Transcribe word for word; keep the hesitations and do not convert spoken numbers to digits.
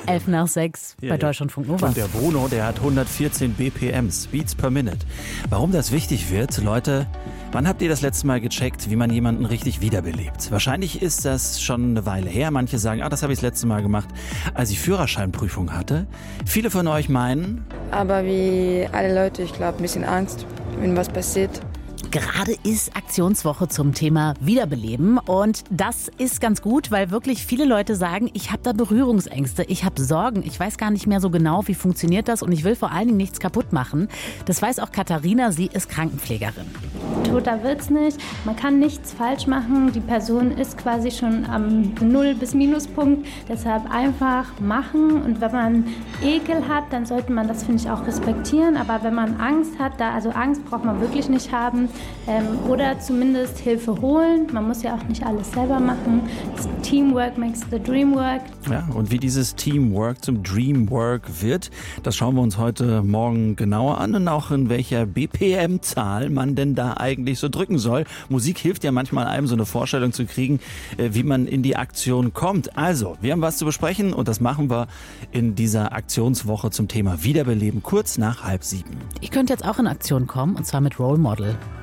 Elf nach sechs Ja, bei ja. Deutschlandfunk Nova. Und der Bruno, der hat hundertvierzehn B P M, Beats per Minute. Warum das wichtig wird, Leute, wann habt ihr das letzte Mal gecheckt, wie man jemanden richtig wiederbelebt? Wahrscheinlich ist das schon eine Weile her. Manche sagen, ah, das habe ich das letzte Mal gemacht, als ich Führerscheinprüfung hatte. Viele von euch meinen, Aber wie alle Leute, ich glaube, ein bisschen Angst, wenn was passiert. Gerade ist Aktionswoche zum Thema Wiederbeleben und das ist ganz gut, weil wirklich viele Leute sagen, ich habe da Berührungsängste, ich habe Sorgen, ich weiß gar nicht mehr so genau, wie funktioniert das und ich will vor allen Dingen nichts kaputt machen. Das weiß auch Katharina, sie ist Krankenpflegerin. Toter wird's nicht. Man kann nichts falsch machen. Die Person ist quasi schon am Null- bis Minuspunkt. Deshalb einfach machen. Und wenn man Ekel hat, dann sollte man das, finde ich, auch respektieren. Aber wenn man Angst hat, da, also Angst braucht man wirklich nicht haben. Ähm, oder zumindest Hilfe holen. Man muss ja auch nicht alles selber machen. Das Teamwork makes the dream work. ja, und wie dieses Teamwork zum Dreamwork wird, das schauen wir uns heute Morgen genauer an und auch in welcher B P M-Zahl man denn da eigentlich so drücken soll. Musik hilft ja manchmal einem, so eine Vorstellung zu kriegen, wie man in die Aktion kommt. Also, wir haben was zu besprechen und das machen wir in dieser Aktionswoche zum Thema Wiederbeleben, kurz nach halb sieben. Ich könnte jetzt auch in Aktion kommen und zwar mit Role Model.